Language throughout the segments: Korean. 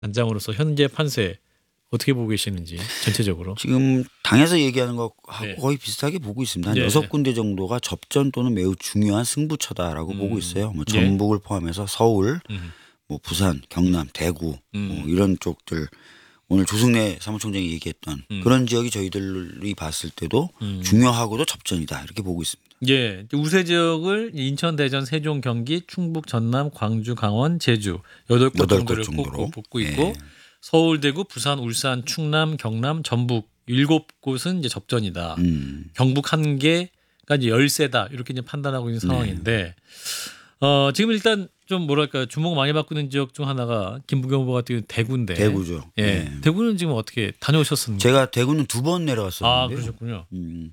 단장으로서 현재 판세 어떻게 보고 계시는지 전체적으로. 지금 당에서 얘기하는 것하고 네. 거의 비슷하게 보고 있습니다. 한 네. 6군데 정도가 접전 또는 매우 중요한 승부처다라고 보고 있어요. 뭐 예. 전북을 포함해서 서울, 뭐 부산, 경남, 대구 뭐 이런 쪽들 오늘 조승래 사무총장이 얘기했던 그런 지역이 저희들이 봤을 때도 중요하고도 접전이다 이렇게 보고 있습니다. 예, 우세 지역을 인천, 대전, 세종, 경기, 충북, 전남, 광주, 강원, 제주 8곳 8곳 정도를 정도로. 꼭 뽑고 있고 예. 서울, 대구, 부산, 울산, 충남, 경남, 전북 7곳은 이제 접전이다. 경북 1개가 이제 열세다 이렇게 이제 판단하고 있는 상황인데 지금 일단 좀 뭐랄까 주목 많이 받고 있는 지역 중 하나가 김부겸 후보 같은 경우는 대구인데. 대구죠. 예, 예. 대구는 지금 어떻게 다녀오셨습니까? 제가 대구는 2번 내려갔었는데 아, 그러셨군요.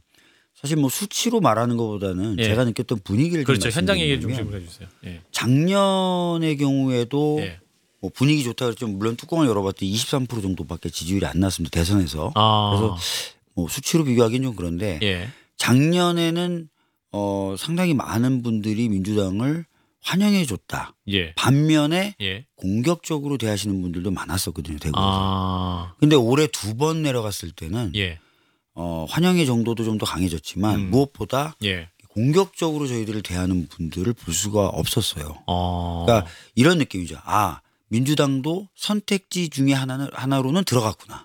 사실 뭐 수치로 말하는 것보다는 예. 제가 느꼈던 분위기를 좀 그렇죠. 현장 얘기 말씀드리면 중심으로 해주세요. 예. 작년의 경우에도 예. 뭐 분위기 좋다 그랬죠. 물론 뚜껑을 열어봤더니 23% 정도밖에 지지율이 안 났습니다. 대선에서. 아, 그래서 뭐 수치로 비교하기는 좀 그런데 예. 작년에는 상당히 많은 분들이 민주당을 환영해 줬다. 예. 반면에 예. 공격적으로 대하시는 분들도 많았었거든요. 대구에서. 아, 근데 올해 2번 내려갔을 때는 예. 환영의 정도도 좀 더 강해졌지만 무엇보다 예. 공격적으로 저희들을 대하는 분들을 볼 수가 없었어요. 어. 그러니까 이런 느낌이죠. 아, 민주당도 선택지 중에 하나로는 들어갔구나.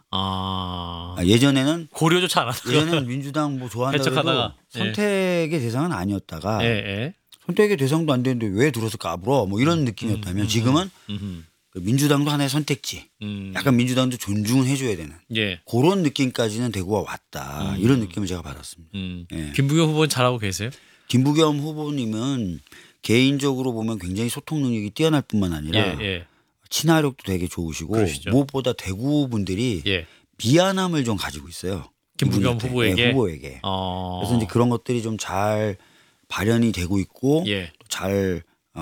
아. 예전에는 고려조차 안 하다가. 예전에는 민주당 뭐 좋아한다고 해도 해석하다가. 선택의 대상은 아니었다가 예, 예. 선택의 대상도 안 되는데 왜 들어서 까불어 뭐 이런 느낌이었다면 지금은 그 민주당도 하나의 선택지. 약간 민주당도 존중을 해줘야 되는 예. 그런 느낌까지는 대구가 왔다. 이런 느낌을 제가 받았습니다. 예. 김부겸 후보는 잘하고 계세요? 김부겸 후보님은 개인적으로 보면 굉장히 소통 능력이 뛰어날 뿐만 아니라 예, 예. 친화력도 되게 좋으시고 그러시죠. 무엇보다 대구 분들이 예. 미안함을 좀 가지고 있어요. 김부겸 이분한테. 후보에게? 네, 후보에게. 어. 그래서 이제 그런 것들이 좀 잘 발현이 되고 있고 예. 또 잘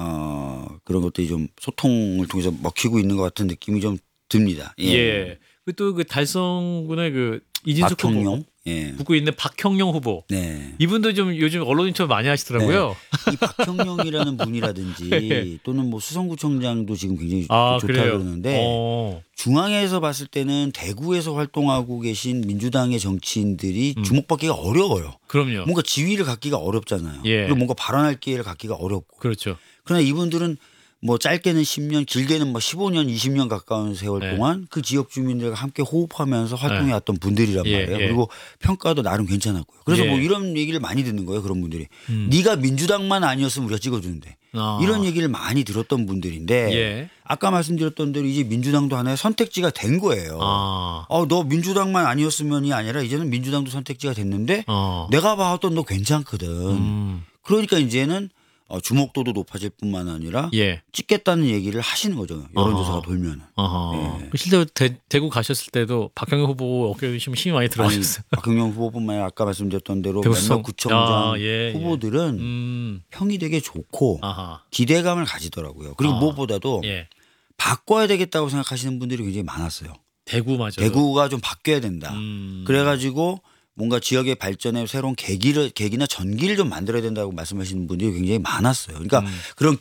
그런 것들이 좀 소통을 통해서 먹히고 있는 것 같은 느낌이 좀 듭니다. 예. 또 그 달성군의 그 이진숙 후보 박형용. 예. 붙고 있는 박형용 후보. 네. 이분도 좀 요즘 언론 인터뷰 많이 하시더라고요. 이 박형용이라는 분이라든지 또는 뭐 수성구청장도 지금 굉장히 아, 좋다 그래요? 그러는데 중앙에서 봤을 때는 대구에서 활동하고 계신 민주당의 정치인들이 주목받기가 어려워요. 그럼요. 뭔가 지위를 갖기가 어렵잖아요. 예. 그리고 뭔가 발언할 기회를 갖기가 어렵고. 그렇죠. 그러나 이분들은 뭐 짧게는 10년 길게는 뭐 15년 20년 가까운 세월 네. 동안 그 지역 주민들과 함께 호흡하면서 활동해 왔던 분들이란 예, 말이에요. 예. 그리고 평가도 나름 괜찮았고요. 그래서 예. 뭐 이런 얘기를 많이 듣는 거예요. 그런 분들이. 네가 민주당만 아니었으면 우리가 찍어주는데. 아. 이런 얘기를 많이 들었던 분들인데 예. 아까 말씀드렸던 대로 이제 민주당도 하나의 선택지가 된 거예요. 아. 너 민주당만 아니었으면이 아니라 이제는 민주당도 선택지가 됐는데 내가 봐왔던 너 괜찮거든. 그러니까 이제는 주목도도 높아질 뿐만 아니라 예. 찍겠다는 얘기를 하시는 거죠. 여론조사가 돌면은. 어허. 예. 실제로 대구 가셨을 때도 박형용 후보 어깨에 힘이 많이 들어가셨어요. 박형용 후보뿐만 아니라 아까 말씀드렸던 대로 대구 몇몇 수성. 구청장 예, 후보들은 평이 되게 좋고 아하. 기대감을 가지더라고요. 그리고 무엇보다도 예. 바꿔야 되겠다고 생각하시는 분들이 굉장히 많았어요. 대구 맞아요. 대구가 좀 바뀌어야 된다. 그래가지고 뭔가 지역의 발전에 새로운 계기나 전기를 좀 만들어야 된다고 말씀하시는 분들이 굉장히 많았어요. 그러니까 그런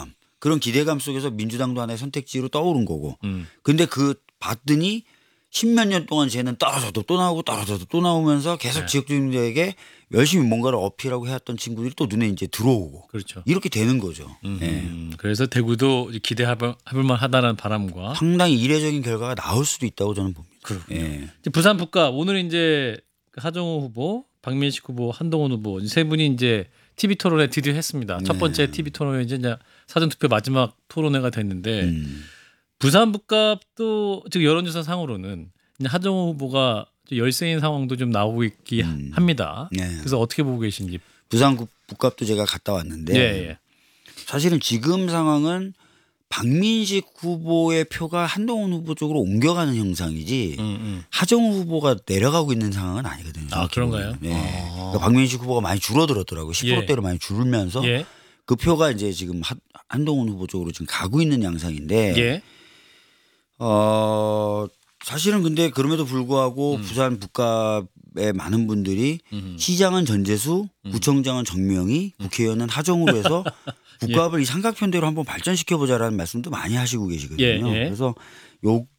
기대감 속에서 민주당도 하나의 선택지로 떠오른 거고. 근데 그 봤더니 10몇 년 동안 쟤는 떨어져도 또 나오고 떨어져도 또 나오면서 계속 지역 주민들에게 열심히 뭔가를 어필하고 해왔던 친구들이 또 눈에 이제 들어오고. 그렇죠. 이렇게 되는 거죠. 예. 그래서 대구도 기대해볼 만하다는 바람과 상당히 이례적인 결과가 나올 수도 있다고 저는 봅니다. 예. 부산 북가 오늘 이제 하정우 후보, 박민식 후보, 한동훈 후보 세 분이 이제 TV 토론회 드디어 했습니다. 첫 번째 TV 토론회 이제 사전 투표 마지막 토론회가 됐는데 부산 북갑도 지금 여론조사 상으로는 하정우 후보가 열세인 상황도 좀 나오고 있기 합니다. 네. 그래서 어떻게 보고 계신지. 부산 북갑도 제가 갔다 왔는데 예. 사실은 지금 상황은 박민식 후보의 표가 한동훈 후보 쪽으로 옮겨가는 형상이지 하정우 후보가 내려가고 있는 상황은 아니거든요. 아, 그런가요? 네. 그러니까 박민식 후보가 많이 줄어들었더라고요. 10%대로 많이 줄면서 예. 그 표가 이제 지금 한동훈 후보 쪽으로 지금 가고 있는 양상인데 예. 사실은 근데 그럼에도 불구하고 부산 북갑의 많은 분들이 시장은 전재수, 구청장은 정명희, 국회의원은 하정우로 해서 북갑을 이 삼각편대로 한번 발전시켜 보자라는 말씀도 많이 하시고 계시거든요. 예, 예. 그래서